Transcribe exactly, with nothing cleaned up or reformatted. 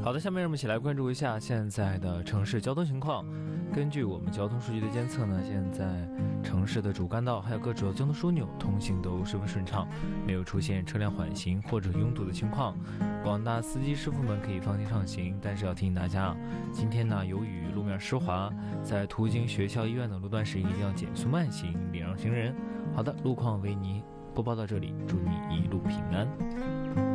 好的，下面让我们一起来关注一下现在的城市交通情况。根据我们交通数据的监测呢，现在城市的主干道还有各主要交通枢纽通行都十分顺畅，没有出现车辆缓行或者拥堵的情况。广大司机师傅们可以放心上行，但是要提醒大家，今天呢由于路面湿滑，在途经学校、医院等路段时一定要减速慢行，礼让行人。好的，路况为您播报到这里，祝你一路平安。